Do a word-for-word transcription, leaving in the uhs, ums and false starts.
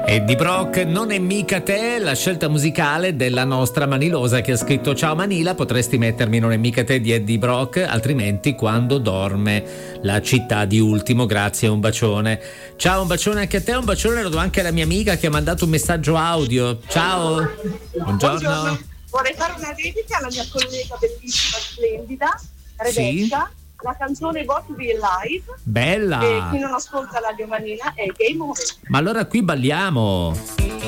Eddie Brock, non è mica te, la scelta musicale della nostra Manilosa che ha scritto: ciao Manila, potresti mettermi Non è mica te di Eddie Brock, altrimenti Quando dorme la città di Ultimo. Grazie, un bacione. Ciao, un bacione anche a te, un bacione lo do anche alla mia amica che ha mandato un messaggio audio. Ciao. Buongiorno. Buongiorno. Vorrei fare una dedica alla mia collega bellissima, splendida, Rebecca. Sì? La canzone Got to Be Alive. Bella. E chi non ascolta Radio Manila è Game Over. Ma allora qui balliamo.